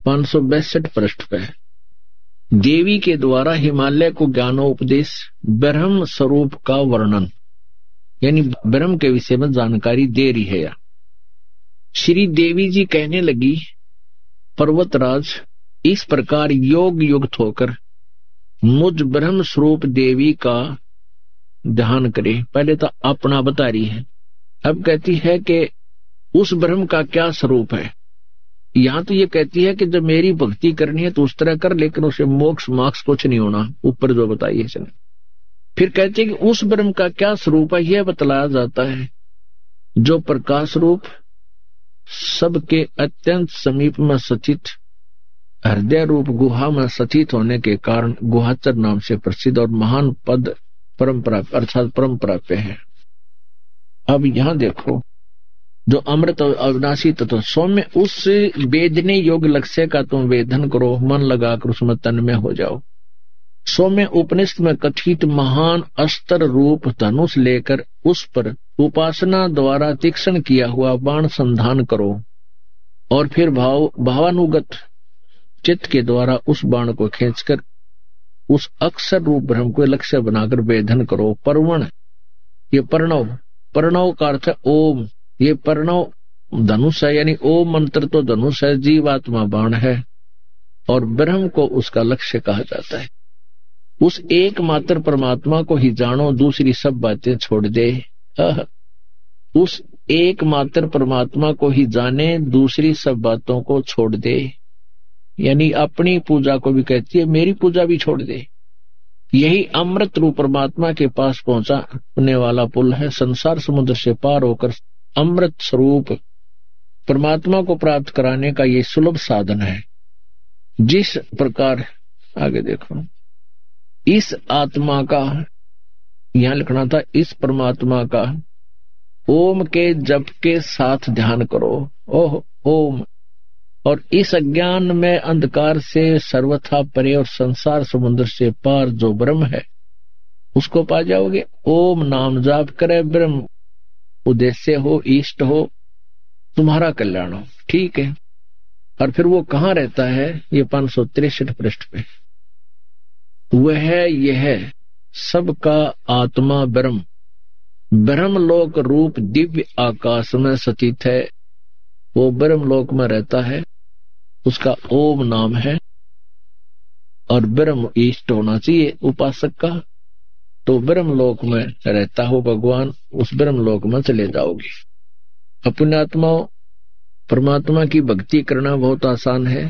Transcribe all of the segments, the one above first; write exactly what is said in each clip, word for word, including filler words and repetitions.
पांच सौ बैसठ पृष्ठ पे देवी के द्वारा हिमालय को ज्ञानोपदेश ब्रह्म स्वरूप का वर्णन, यानी ब्रह्म के विषय में जानकारी दे रही है। श्री देवी जी कहने लगी, पर्वतराज इस प्रकार योग युक्त होकर मुझ ब्रह्म स्वरूप देवी का ध्यान करे। पहले तो अपना बता रही है, अब कहती है कि उस ब्रह्म का क्या स्वरूप है। यहां तो ये कहती है कि जब मेरी भक्ति करनी है तो उस तरह कर, लेकिन उसे मोक्ष मार्क्स कुछ नहीं होना, ऊपर जो बताइए चले। फिर कहते हैं कि उस ब्रह्म का क्या स्वरूप है, यह बतलाया जाता है जो प्रकाश रूप सबके अत्यंत समीप में स्थित हृदय रूप गुहा में स्थित होने के कारण गुहाचर नाम से प्रसिद्ध और महान पद परंपरा अर्थात परंपरा पे है। अब यहां देखो, जो अमृत और अविनाशी तत्व सौम्य उस वेदने योग लक्ष्य का तुम वेदन करो, मन लगाकर उसमें तन्मय हो जाओ। सौम्य उपनिषद में कथित महान अस्त्र रूप धनुष लेकर उस पर उपासना द्वारा तीक्ष्ण किया हुआ बाण संधान करो और फिर भाव भावानुगत चित्त के द्वारा उस बाण को खींचकर उस अक्षर रूप ब्रह्म को लक्ष्य बनाकर वेदन करो। परवण, ये प्रणव, प्रणव का अर्थ है ओम, ये प्रणव धनुष है, यानी ओम मंत्र तो धनुष है, जीवात्मा बाण है और ब्रह्म को उसका लक्ष्य कहा जाता है। उस एकमात्र परमात्मा को ही जानो, दूसरी सब बातें छोड़ दे। उस एकमात्र परमात्मा को ही जाने, दूसरी सब बातों को छोड़ दे, यानी अपनी पूजा को भी कहती है मेरी पूजा भी छोड़ दे। यही अमृत रूप परमात्मा के पास पहुंचाने वाला पुल है। संसार समुद्र से पार होकर अमृत स्वरूप परमात्मा को प्राप्त कराने का ये सुलभ साधन है। जिस प्रकार आगे देखो, इस आत्मा का यहां लिखना था, इस परमात्मा का ओम के जप के साथ ध्यान करो। ओह ओम, और इस अज्ञान में अंधकार से सर्वथा परे और संसार समुद्र से पार जो ब्रह्म है उसको पा जाओगे। ओम नाम जाप करे, ब्रह्म उद्देश्य हो, इष्ट हो, तुम्हारा कल्याण हो, ठीक है। और फिर वो कहाँ रहता है, ये पांच सौ तिरसठ पृष्ठ पे, वह यह सबका आत्मा ब्रह्म ब्रह्मलोक रूप दिव्य आकाश में स्थित है। वो ब्रह्मलोक में रहता है, उसका ओम नाम है और ब्रह्म इष्ट होना चाहिए उपासक का, तो ब्रह्मलोक में रहता हो भगवान, उस ब्रह्मलोक में चले जाओगे। अपने आत्माओं, परमात्मा की भक्ति करना बहुत आसान है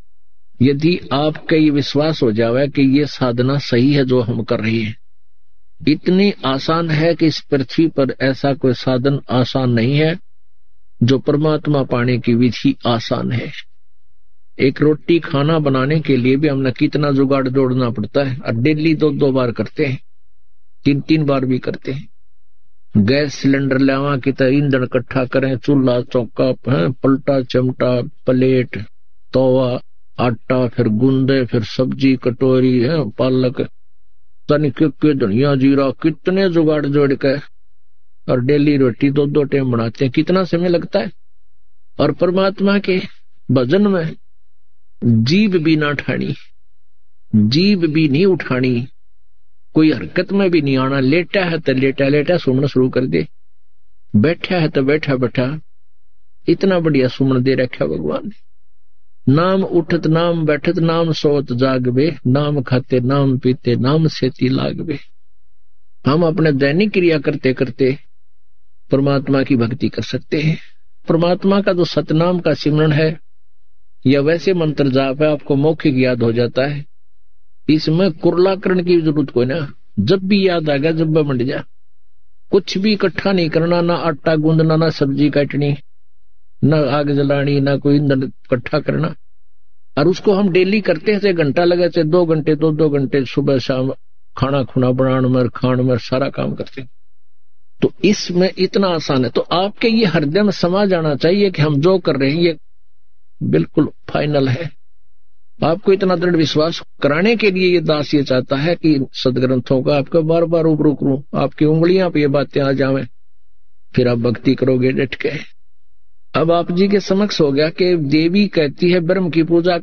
यदि आपका ये विश्वास हो जावे कि ये साधना सही है जो हम कर रही है। इतनी आसान है कि इस पृथ्वी पर ऐसा कोई साधन आसान नहीं है जो परमात्मा पाने की विधि आसान है। एक रोटी खाना बनाने के लिए भी हमने कितना जुगाड़ जोड़ना पड़ता है, और डेली दो दो बार करते हैं, तीन तीन बार भी करते हैं। गैस सिलेंडर लावा की तरह ईंधन इकट्ठा करें, चूल्हा चौका, पलटा चिमटा, प्लेट, तवा, आटा, फिर गूंदे, फिर सब्जी, कटोरी है, पालक, तनिक धनिया, जीरा, कितने जुगाड़ जोड़ के और डेली रोटी दो दो टाइम बनाते हैं, कितना समय लगता है। और परमात्मा के भजन में जीभ भी ना उठानी, जीभ भी नहीं उठानी, कोई हरकत में भी नहीं आना। लेटा है तो लेटा लेटा सुमन शुरू कर दे, बैठा है तो बैठा बैठा, इतना बढ़िया सुमन दे रखा भगवान ने। नाम उठत नाम बैठत नाम सोत जागबे, नाम खाते नाम पीते नाम सेती लागबे। हम अपने दैनिक क्रिया करते करते परमात्मा की भक्ति कर सकते हैं। परमात्मा का जो सतनाम का सिमरन है या वैसे मंत्र जाप है, आपको मौखिक याद हो जाता है। इसमें कुरलाकरण की जरूरत कोई ना, जब भी याद आएगा जब भी मंड जा। कुछ भी इकट्ठा नहीं करना, ना आटा गूंदना, ना सब्जी काटनी, ना आग जलानी, ना कोई ईंधन इकट्ठा करना। और उसको हम डेली करते हैं, चाहे घंटा लगे चाहे दो घंटे दो दो घंटे सुबह शाम खाना खुना बनाने में खाने में सारा काम करते हैं। तो इसमें इतना आसान है। तो आपके ये हृदय में समा जाना चाहिए कि हम जो कर रहे हैं ये बिल्कुल फाइनल है। आपको इतना दृढ़ विश्वास कराने के लिए ये दास ये चाहता है कि सदग्रंथों का आपको बार बार रूबरू करूं, आपकी उंगलियां पे ये बातें आ जावें, फिर आप भक्ति करोगे डट के। अब आप जी के समक्ष हो गया कि देवी कहती है ब्रह्म की पूजा